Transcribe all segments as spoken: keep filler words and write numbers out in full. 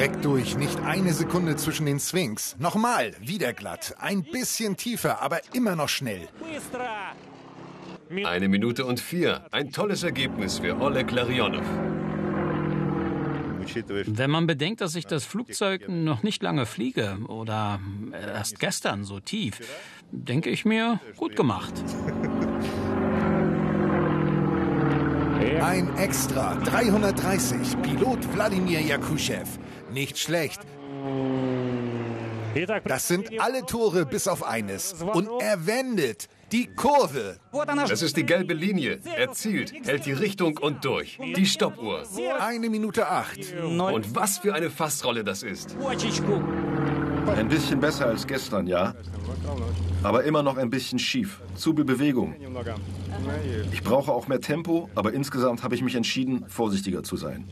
Direkt durch, nicht eine Sekunde zwischen den Swings. Nochmal, wieder glatt, ein bisschen tiefer, aber immer noch schnell. Eine Minute und vier. Ein tolles Ergebnis für Oleg Larionov. Wenn man bedenkt, dass ich das Flugzeug noch nicht lange fliege oder erst gestern so tief, denke ich mir, gut gemacht. Ein Extra, dreihundertdreißig, Pilot Wladimir Jakuschew. Nicht schlecht. Das sind alle Tore bis auf eines. Und er wendet die Kurve. Das ist die gelbe Linie. Er zielt, hält die Richtung und durch. Die Stoppuhr. Eine Minute acht. Und was für eine Fassrolle das ist. Ein bisschen besser als gestern, ja. Aber immer noch ein bisschen schief. Zu viel Bewegung. Ich brauche auch mehr Tempo, aber insgesamt habe ich mich entschieden, vorsichtiger zu sein.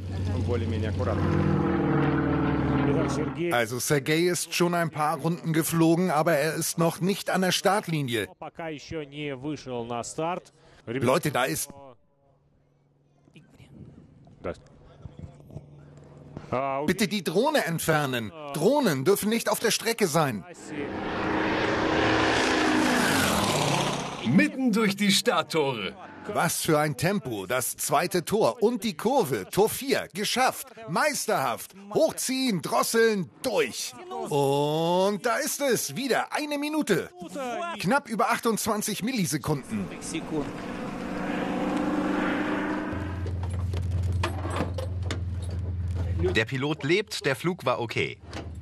Also Sergei ist schon ein paar Runden geflogen, aber er ist noch nicht an der Startlinie. Leute, da ist... Bitte die Drohne entfernen. Drohnen dürfen nicht auf der Strecke sein. Mitten durch die Starttore. Was für ein Tempo. Das zweite Tor und die Kurve. Tor vier. Geschafft. Meisterhaft. Hochziehen, drosseln, durch. Und da ist es. Wieder eine Minute. Knapp über achtundzwanzig Millisekunden. Der Pilot lebt, der Flug war okay.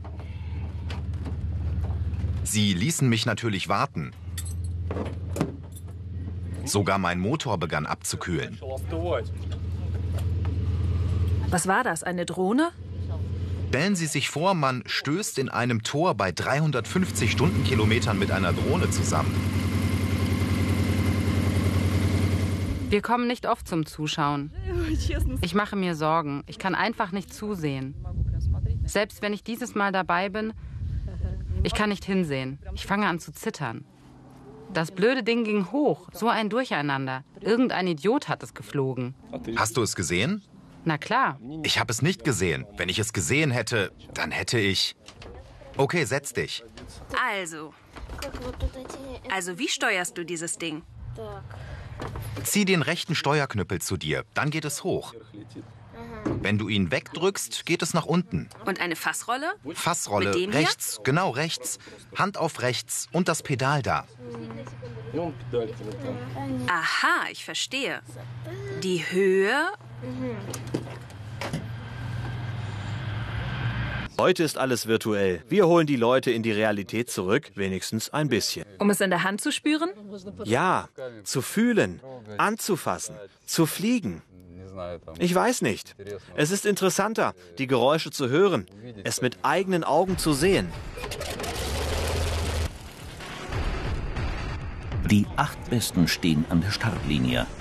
Sie ließen mich natürlich warten. Sogar mein Motor begann abzukühlen. Was war das, eine Drohne? Stellen Sie sich vor, man stößt in einem Tor bei dreihundertfünfzig Stundenkilometern mit einer Drohne zusammen. Wir kommen nicht oft zum Zuschauen. Ich mache mir Sorgen. Ich kann einfach nicht zusehen. Selbst wenn ich dieses Mal dabei bin, ich kann nicht hinsehen. Ich fange an zu zittern. Das blöde Ding ging hoch, so ein Durcheinander. Irgendein Idiot hat es geflogen. Hast du es gesehen? Na klar. Ich habe es nicht gesehen. Wenn ich es gesehen hätte, dann hätte ich... Okay, setz dich. Also. Also, wie steuerst du dieses Ding? Zieh den rechten Steuerknüppel zu dir, dann geht es hoch. Wenn du ihn wegdrückst, geht es nach unten. Und eine Fassrolle? Fassrolle, Mit dem rechts, hier? genau rechts. Hand auf rechts und das Pedal da. Aha, ich verstehe. Die Höhe? Heute ist alles virtuell. Wir holen die Leute in die Realität zurück, wenigstens ein bisschen. Um es in der Hand zu spüren? Ja, zu fühlen, anzufassen, zu fliegen. Ich weiß nicht. Es ist interessanter, die Geräusche zu hören, es mit eigenen Augen zu sehen. Die acht Besten stehen an der Startlinie.